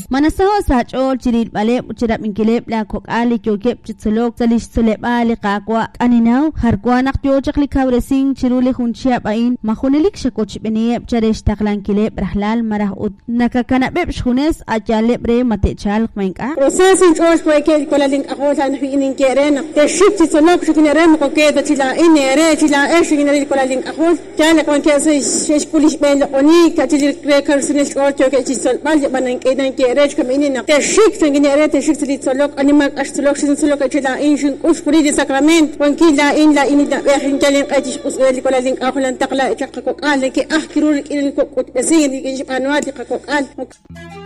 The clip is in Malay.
manasaho sa chol chirit bale uchirap inkilep la kok ali kyokep chitsolok salish solep ali qaqwa aninaw harkwanak yochak likawresing chiruli hunchia bain mahunelik shakoch beniyep charesh taqlan kilep rahlal marah ut nakakanabeb shkhunes ajalep re matechal mainka procesin chos poike kolalink akosan hiinin keren te ship chitsolok shkineren kokeda chila inere chila eshinere kolalink akos jale kon kese shesh pulish bel oni katil rekarsinis orto ke chitsol bal banan kedan kerej kaminina te shik tinginere te shik chitsolok animak ashsolok chitsolok chila inshin uspuri de sakrament wankila in la inida behin jalen qatish useli kolalink akolan taqla chaqqa kokal ke ahkirul in kokot besin ke anwadi kokal